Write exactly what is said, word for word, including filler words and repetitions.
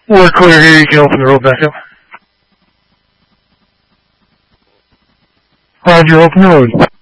We're clear here. You can open the road back up. Roger, open the road.